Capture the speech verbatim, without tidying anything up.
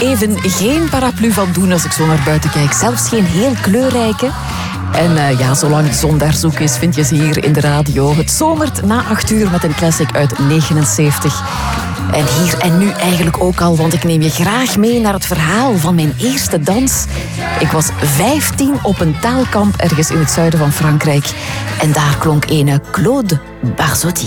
even geen paraplu van doen als ik zo naar buiten kijk. Zelfs geen heel kleurrijke. En uh, ja, zolang de zon daar zoek is, vind je ze hier in de radio. Het zomert na acht uur met een classic uit negenenzeventig. En hier en nu eigenlijk ook al, want ik neem je graag mee naar het verhaal van mijn eerste dans. Ik was vijftien op een taalkamp ergens in het zuiden van Frankrijk. En daar klonk ene Claude Barzotti.